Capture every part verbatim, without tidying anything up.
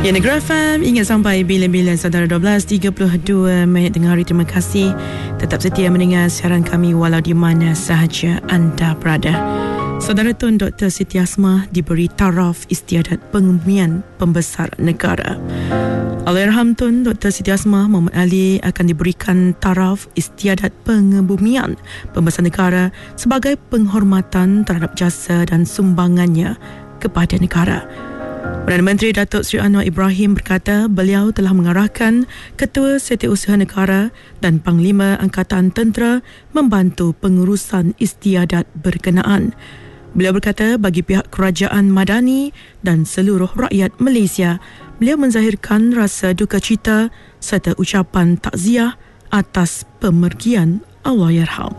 Ya, Negara F M, ingat sampai bila-bila saudara. Dua belas tiga puluh dua minit tengah hari. Terima kasih tetap setia mendengar siaran kami walau di mana sahaja anda berada. Saudara Tun Doktor Siti Asmah diberi taraf istiadat pengebumian pembesar negara. Allahyarham Tun Doktor Siti Asmah Muhammad Ali akan diberikan taraf istiadat pengebumian pembesar negara sebagai penghormatan terhadap jasa dan sumbangannya kepada negara. Perdana Menteri Datuk Seri Anwar Ibrahim berkata beliau telah mengarahkan Ketua Setiausaha Negara dan Panglima Angkatan Tentera membantu pengurusan istiadat berkenaan. Beliau berkata bagi pihak kerajaan Madani dan seluruh rakyat Malaysia, beliau menzahirkan rasa duka cita serta ucapan takziah atas pemergian Allahyarham.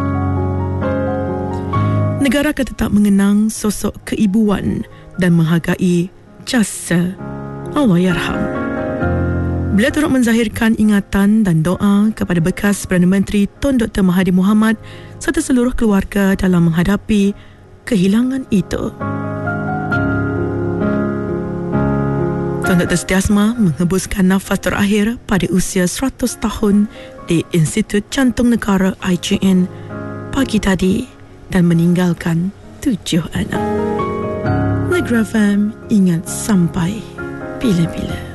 Negara akan tetap mengenang sosok keibuan dan menghargai jasa Allahyarham. Beliau turut menzahirkan ingatan dan doa kepada bekas Perdana Menteri Tun Doktor Mahathir Mohamad serta seluruh keluarga dalam menghadapi kehilangan itu. Tun Doktor Siti Asmah menghembuskan nafas terakhir pada usia seratus tahun di Institut Jantung Negara I J N pagi tadi dan meninggalkan tujuh anak. Negara F M, ingat sampai bila-bila.